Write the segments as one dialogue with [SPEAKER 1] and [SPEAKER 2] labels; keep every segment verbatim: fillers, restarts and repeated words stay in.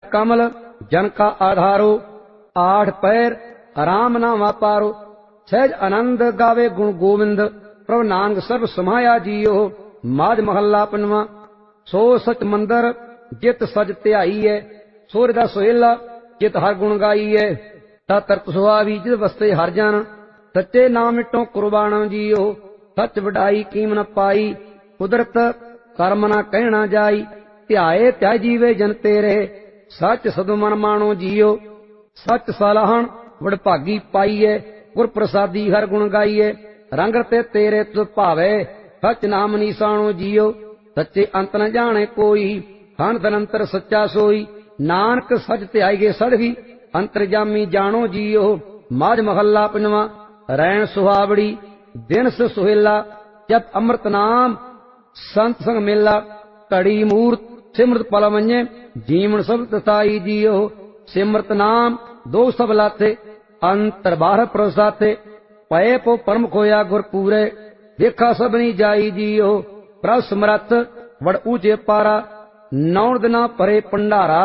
[SPEAKER 1] कमल जन का आधारो, आठ पैर राम नाम वापारो। सहज आनंद गावे गुण गोविंद, प्रभु नानक सर्व समाया जियो। माज महला पंजवां। सो सच मंदर जित सज ध्याई है, सोरे दा सोहेला जित हर गुण गाई है। ता तरत सुहावी जित वस्ते हर जन, सच्चे नाम मिटो कुर्बान जियो। सच वडाई कीम न पाई, कुदरत कर्म न कहना जाई। ध्याए त्याय जीवे जन तेरे, सच सद मन मानो जियो। सच सलाहन वडभागी पाईए, गुर प्रसादी हर गुण गाईए। रंग रते तेरे तुझ भावे, सच नाम निशानो जियो। सच्चे अंत न जाने कोई, हन धनंतर सच्चा सोई। नानक सच ध्याई गे सड़वी, अंतरजामी जानो जियो। माज महला पंजवां। रैन सुहावड़ी दिन से सुहेला, जब अमृत नाम संत संग मेला। घड़ी मूर्त सिमरत पल मन्ये, जीवन सब तताई जियो। सिमरत नाम दो सब लाथे, अंतर बाहर प्रसाथे। पए पो परम खोया गुर पूरे, देखा सबनी जाई जियो। प्रभ समरथ वड़ ऊंचे पारा, नौ दिना परे भंडारा।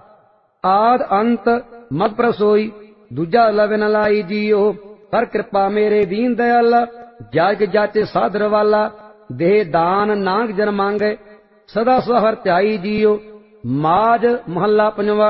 [SPEAKER 1] आद अंत मत प्रसोई, दूजा लवे न लाई जियो। कर कृपा मेरे दीन दयाल, जाग जाचे सादर वाला। देह दान नानक जन मांगे, सदा सहर त्याई जियो। माज महला पंजवां।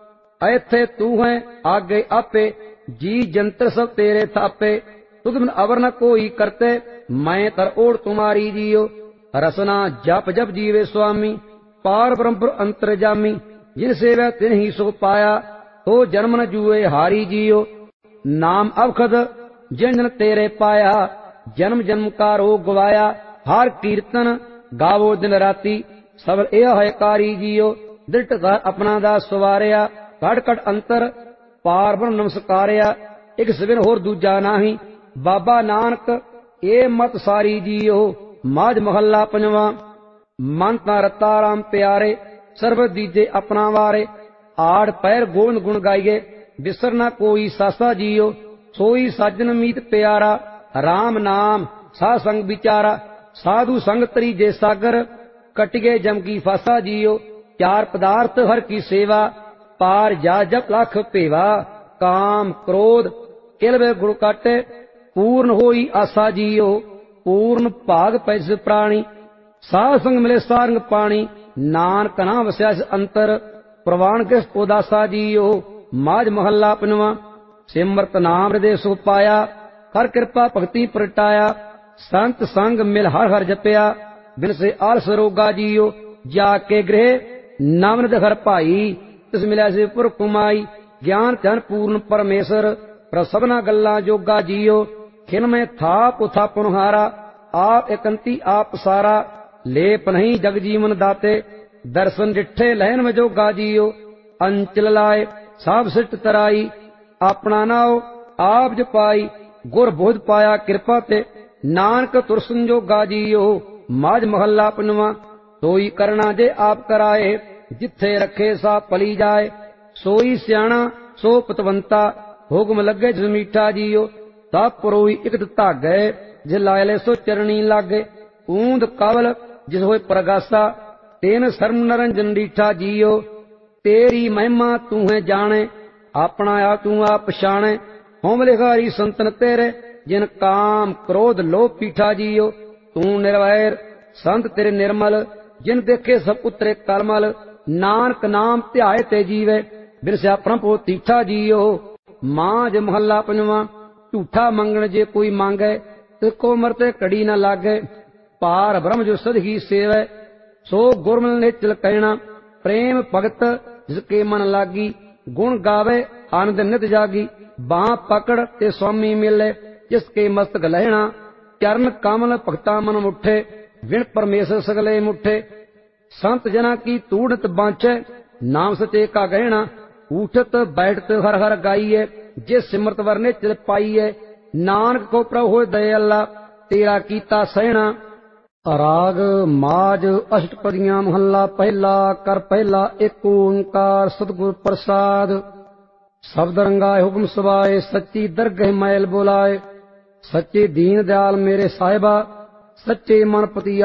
[SPEAKER 1] ऐथे तू है आगे आपे, जी जंतर सब तेरे थापे। तुझ बिन अवर न कोई करते, मैं तर ओढ़ तुम्हारी जियो। रसना जप जप जीवे स्वामी, पार ब्रह्म अंतर जामी। जिन सेवा तिन ही सो पाया, तो जन्म न जुए हारी जियो। नाम अवखद जिन जन तेरे पाया, जन्म जन्म का रोग गवाया। हर कीर्तन गावो दिन राती, सबल एह है कारी जियो। दृढ़ घर अपना दा सवारिया, कट कट अंतर पार ब्रह्म नमस्कारिया। एक सिविन होर दूजा नाही, बाबा नानक ए मत सारी जियो। माज महला पंजवां। मन ता रता राम प्यारे, सर्व दीजे अपना वारे। आड़ पैर गोविंद गुण गाइए, बिसर न कोई सासा जियो। सोई साजन मीत प्यारा, राम नाम सा संग विचारा। साधु संग तरीजे सागर, कटिगे जम की फासा जियो। चार पदार्थ हर की सेवा, पार जा जप लाख पेवा। काम क्रोध किलवे गुण काटे, पूर्ण होई आशा जियो। पूर्ण भाग पैस प्राणी, साध संग मिले सारंग पाणी। नानक ना वस्यास अंतर, प्रवाण किस उदासा जियो। माज महला पंजवां। सिमरत नाम हृदय सुख पाया, कर कृपा भक्ति प्रटाया। संत संग मिल हर हर जपया, बिन से आलस रोगा जियो। जाके गृह नाम घर पाई, तिस मिल्या से पुर कुमाई। ज्ञान धन पूर्ण परमेश्वर, पर सबना गल्ला जोगा जियो। खिन में था पुथा पुनहारा, आप एकंती आप सारा। लेप नहीं जग जीवन दाते, दर्शन डिठे लहन में जोगा जियो। अंचल लाए साब सिट तराई, अपना नाओ आप जपाई। गुर बोध पाया कृपा ते, नानक तुर संजोगा जियो। माज महला पंजवां। सोई करना जे आप कराए, जिथे रखे सा पली जाए। सोई सियाणा सो पतवंता, हुक्म लगे जिस मीठा जियो। तब परोई इकत धागे, जिस लायले सो चरणी लागे। ऊंद कवल जिस होए प्रगासा, तेन शर्म नरंजन डीठा जियो। तेरी महिमा तू है जाने, अपना आप तू आप पछाणे। होम लिखारी संतन तेरे, जिन काम क्रोध लोभ पीठा जियो। तू निर्वैर संत तेरे निर्मल, जिन देखे सब उतरे कलमल। नानक नाम ध्याए ते जीवे, बिरस्या प्रभु तीठा जियो। माज महला पंजवां। झूठा मंगण जे कोई मांगे, तिसको मरते कड़ी न लागे। पार ब्रह्म जो सद ही सेवै, सो गुरमल निचल कहना। प्रेम भगत जिसके मन लागी, गुण गावे आनंद नित जागी। बाह पकड़ ते स्वामी मिले, जिसके मस्तक लहना। चरण कमल भगता मन मुठे, विण परमेश्वर सगले मुठे। संत जना की तूड़त बांचे, नाम सचे का गहना। उठत बैठत हर हर गाइए, जे सिमरत वरने चिर पाइए। नानक को प्रभु होए दयाला, तेरा कीता सहना। राग माज अष्टपदियां महला पहला। कर पहला एक ओंकार सतगुर प्रसाद। शब्द रंगाए हुक्म सवाए, सच्ची दरगह मैल बोलाए। सच्चे दीन दयाल मेरे साहिबा, सच्चे मन पति